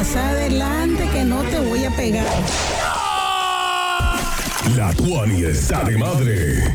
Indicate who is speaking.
Speaker 1: Pasa adelante que no te voy a pegar.
Speaker 2: La Tuani está de madre.